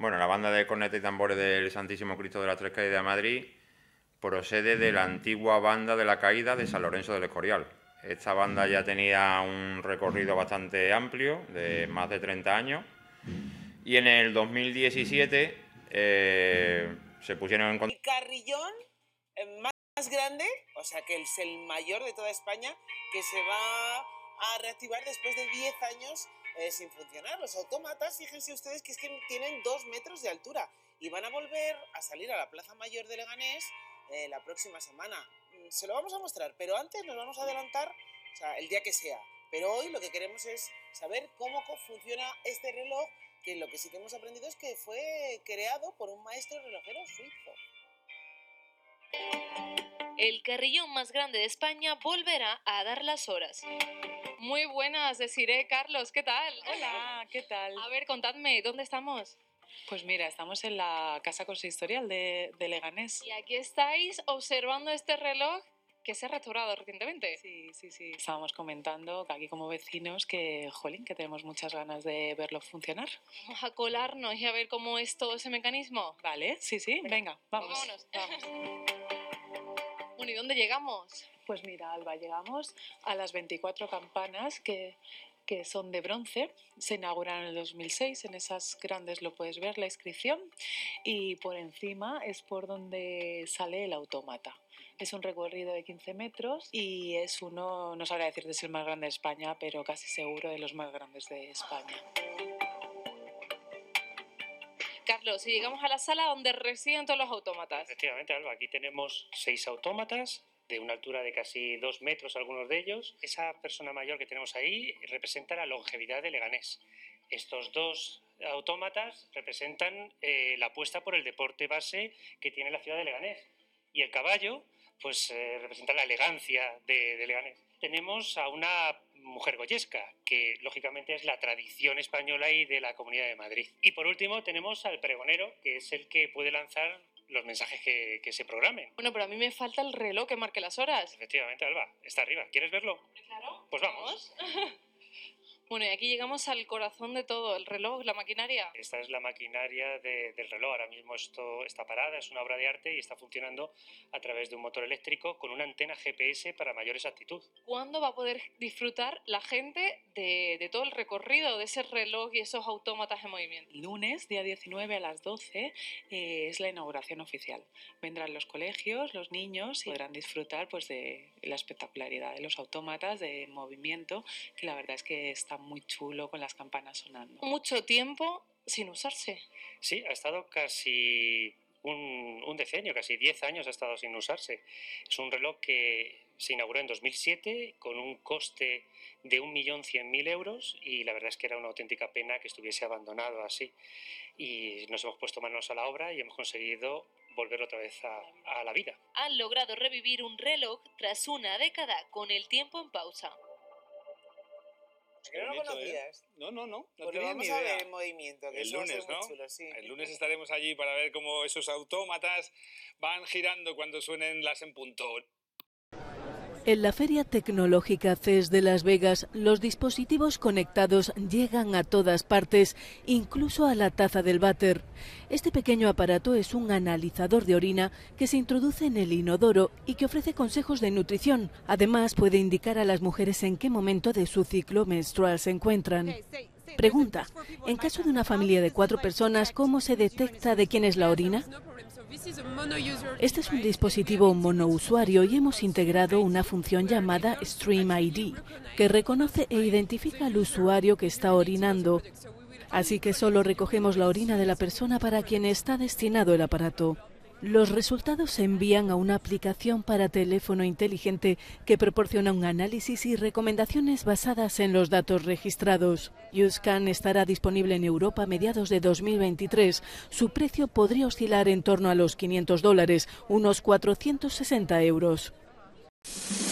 Bueno, la banda de cornetas y tambores del Santísimo Cristo de las Tres Caídas de Madrid procede de la antigua banda de la Caída de San Lorenzo del Escorial. Esta banda ya tenía un recorrido bastante amplio, de más de 30 años, y en el 2017 se pusieron en contacto. El carrillón más grande, o sea que es el mayor de toda España, que se va a reactivar después de 10 años sin funcionar. Los autómatas, fíjense ustedes que es que tienen 2 metros de altura y van a volver a salir a la Plaza Mayor de Leganés la próxima semana. Se lo vamos a mostrar, pero antes nos vamos a adelantar, o sea, el día que sea. Pero hoy lo que queremos es saber cómo funciona este reloj, que lo que sí que hemos aprendido es que fue creado por un maestro relojero suizo. El carrillón más grande de España volverá a dar las horas. Muy buenas, Desiree, Carlos, ¿qué tal? Hola, ¿qué tal? A ver, contadme, ¿dónde estamos? Pues mira, estamos en la Casa Consistorial de Leganés. Y aquí estáis observando este reloj que se ha restaurado recientemente. Sí. Estábamos comentando que aquí como vecinos que, jolín, que tenemos muchas ganas de verlo funcionar. Vamos a colarnos y a ver cómo es todo ese mecanismo. Vale, sí, venga, vamos. Vámonos. Bueno, ¿y dónde llegamos? Pues mira, Alba, llegamos a las 24 campanas que son de bronce. Se inauguraron en el 2006, en esas grandes lo puedes ver, la inscripción. Y por encima es por donde sale el autómata. Es un recorrido de 15 metros y es uno, no sabría decirte si es el más grande de España, pero casi seguro de los más grandes de España. Carlos, y llegamos a la sala donde residen todos los autómatas. Efectivamente, Alba, aquí tenemos 6 autómatas de una altura de casi 2 metros algunos de ellos. Esa persona mayor que tenemos ahí representa la longevidad de Leganés. Estos 2 autómatas representan la apuesta por el deporte base que tiene la ciudad de Leganés. Y el caballo, pues representa la elegancia de Leganés. Tenemos a una mujer goyesca, que lógicamente es la tradición española y de la Comunidad de Madrid. Y por último tenemos al pregonero, que es el que puede lanzar los mensajes que se programen. Bueno, pero a mí me falta el reloj que marque las horas. Efectivamente, Alba, está arriba. ¿Quieres verlo? Claro. Pues vamos. Bueno, y aquí llegamos al corazón de todo, el reloj, la maquinaria. Esta es la maquinaria del reloj. Ahora mismo esto está parada, es una obra de arte y está funcionando a través de un motor eléctrico con una antena GPS para mayor exactitud. ¿Cuándo va a poder disfrutar la gente de todo el recorrido de ese reloj y esos autómatas en movimiento? El lunes, día 19 a las 12, es la inauguración oficial. Vendrán los colegios, los niños y podrán disfrutar pues, de la espectacularidad de los autómatas, de movimiento, que la verdad es que está muy chulo con las campanas sonando. Mucho tiempo sin usarse. Sí, ha estado casi un decenio, casi 10 años ha estado sin usarse. Es un reloj que se inauguró en 2007 con un coste de 1.100.000 euros y la verdad es que era una auténtica pena que estuviese abandonado así. Y nos hemos puesto manos a la obra y hemos conseguido volver otra vez a la vida. Han logrado revivir un reloj tras una década con el tiempo en pausa. ¿Que no lo conocías? No Pues lo tenía vamos ni a idea. ver en movimiento, que El eso va a ser lunes, muy ¿no? chulo, sí. El lunes estaremos allí para ver cómo esos autómatas van girando cuando suenen las en punto. En la Feria Tecnológica CES de Las Vegas, los dispositivos conectados llegan a todas partes, incluso a la taza del váter. Este pequeño aparato es un analizador de orina que se introduce en el inodoro y que ofrece consejos de nutrición. Además, puede indicar a las mujeres en qué momento de su ciclo menstrual se encuentran. Pregunta, en caso de una familia de 4 personas, ¿cómo se detecta de quién es la orina? Este es un dispositivo monousuario y hemos integrado una función llamada Stream ID, que reconoce e identifica al usuario que está orinando. Así que solo recogemos la orina de la persona para quien está destinado el aparato. Los resultados se envían a una aplicación para teléfono inteligente que proporciona un análisis y recomendaciones basadas en los datos registrados. YouScan estará disponible en Europa a mediados de 2023. Su precio podría oscilar en torno a los $500, unos 460 euros.